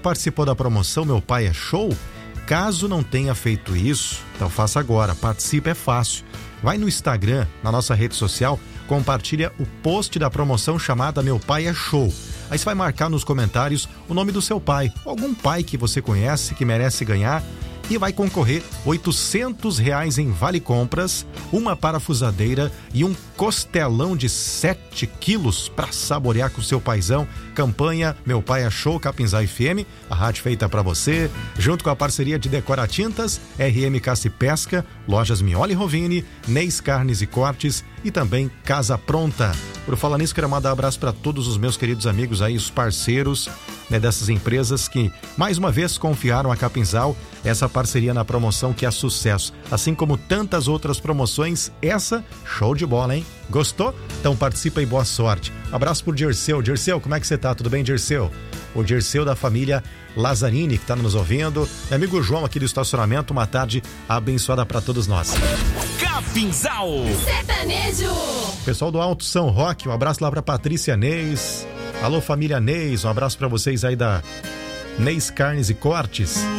participou da promoção Meu Pai é Show? Caso não tenha feito isso, então faça agora. Participe, é fácil. Vai no Instagram, na nossa rede social, compartilha o post da promoção chamada Meu Pai é Show. Aí você vai marcar nos comentários o nome do seu pai, algum pai que você conhece que merece ganhar, e vai concorrer R$800 em vale compras, uma parafusadeira e um costelão de 7 quilos para saborear com o seu paizão. Campanha Meu Pai é Show, Capinzá FM, a rádio feita para você, junto com a parceria de Decora Tintas, RM Caça e Pesca, Lojas Mioli Rovini, Neis Carnes e Cortes e também Casa Pronta. Por falar nisso, quero mandar um abraço para todos os meus queridos amigos aí, os parceiros, né, dessas empresas que mais uma vez confiaram a Capinzal essa parceria na promoção que é sucesso, assim como tantas outras promoções. Essa, show de bola, hein? Gostou? Então participa e boa sorte. Abraço pro Dirceu. Dirceu, como é que você tá? Tudo bem, Dirceu? O Dirceu da família Lazzarini, que tá nos ouvindo. Meu amigo João aqui do estacionamento, uma tarde abençoada para todos nós. Capinzal Sertanejo. Pessoal do Alto São Roque, um abraço lá pra Patrícia Neis. Alô, família Neis, um abraço pra vocês aí da Neis Carnes e Cortes.